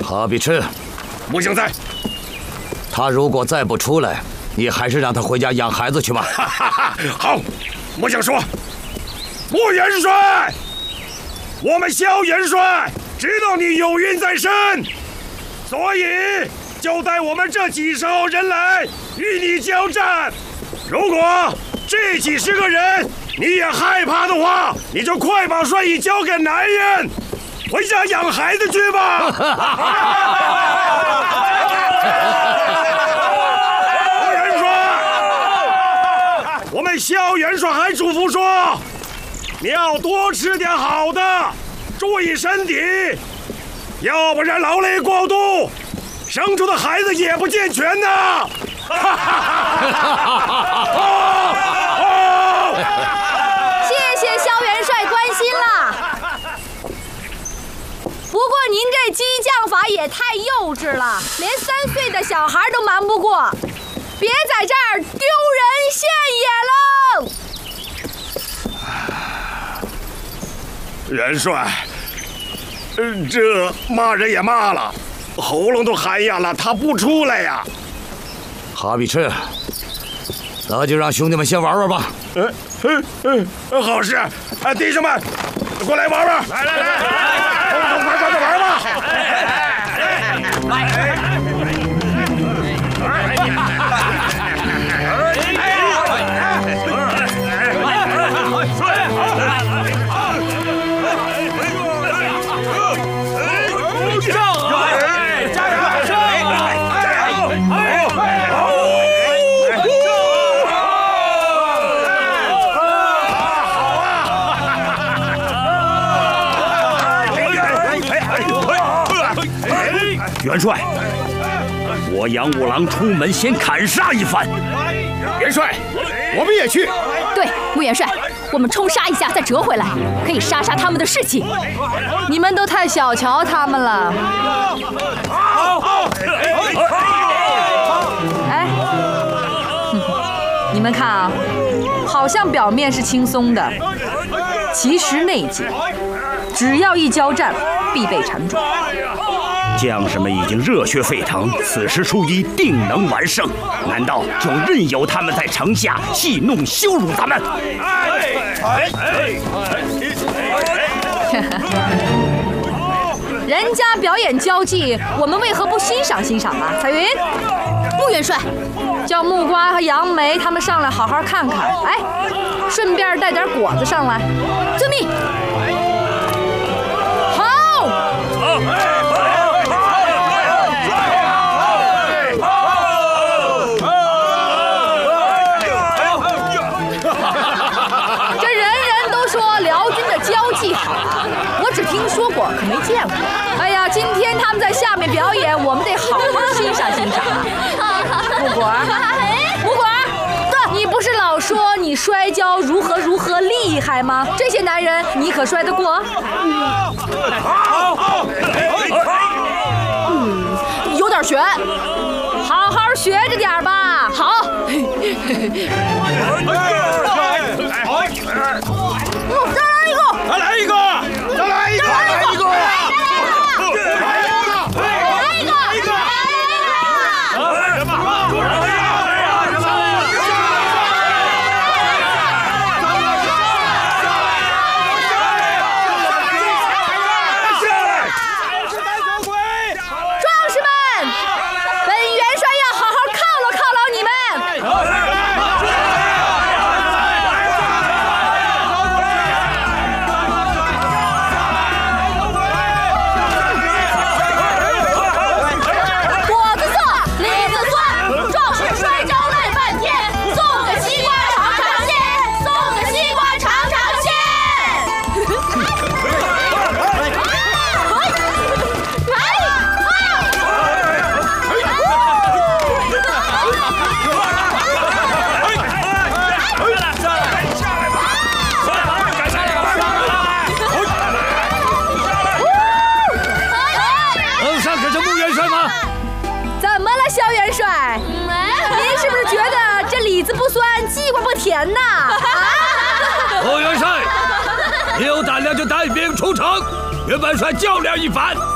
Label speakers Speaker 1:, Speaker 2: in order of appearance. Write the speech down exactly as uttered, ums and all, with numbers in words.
Speaker 1: 哈比赤，
Speaker 2: 木星在。
Speaker 1: 他如果再不出来，你还是让他回家养孩子去吧。
Speaker 2: 好，木星说，穆元帅，我们萧元帅知道你有孕在身，所以就带我们这几十号人来与你交战。如果这几十个人你也害怕的话，你就快把帅印交给男人，回家养孩子去吧。穆元帅，我们萧元帅还嘱咐说，你要多吃点好的，注意身体，要不然劳累过度，生出的孩子也不健全的。
Speaker 3: 谢谢萧元帅关心啦。不过您这激将法也太幼稚了，连三岁的小孩都瞒不过，别在这儿丢人现眼喽！
Speaker 2: 元帅，这骂人也骂了，喉咙都喊哑了，他不出来呀。
Speaker 1: 哈比赤，那就让兄弟们先玩玩吧。
Speaker 2: 嗯嗯嗯，好事！哎，弟兄们，过来玩玩！来来来，痛痛快快的玩吧！
Speaker 4: 元帅，我杨五郎出门先砍杀一番。
Speaker 2: 元帅，我们也去。
Speaker 3: 对，穆元帅，我们冲杀一下再折回来，可以杀杀他们的士气。你们都太小瞧他们了。哎，你们看啊，好像表面是轻松的，其实内紧，只要一交战，必被缠住。
Speaker 4: 将士们已经热血沸腾，此时初一定能完胜。难道就任由他们在城下戏弄羞辱咱们？
Speaker 3: 人家表演交际，我们为何不欣赏欣赏啊？彩云，穆元帅，叫木瓜和杨梅他们上来好好看看，哎，顺便带点果子上来。遵命。好。好。我只听说过，可没见过。哎呀，今天他们在下面表演，我们得好好欣赏欣赏。木果，木果，你不是老说你摔跤如何如何厉害吗？这些男人你可摔得过？嗯，有点悬，好好学着点吧。好。
Speaker 2: 再来一个！再来一个！再来一个！再来一个！
Speaker 3: 壮士们，本元帅要好好犒劳犒劳你们。萧元帅，您是不是觉得这李子不酸，鸡瓜不甜呐？啊！
Speaker 1: 穆元帅，你有胆量就带兵出城，与本帅较量一番。